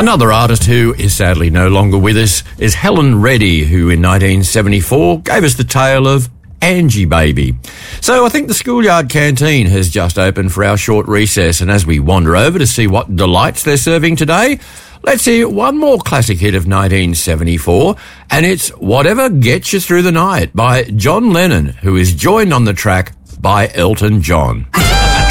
Another artist who is sadly no longer with us is Helen Reddy, who in 1974 gave us the tale of Angie Baby. So I think the schoolyard canteen has just opened for our short recess, and as we wander over to see what delights they're serving today, let's hear one more classic hit of 1974, and it's Whatever Gets You Through the Night by John Lennon, who is joined on the track by Elton John.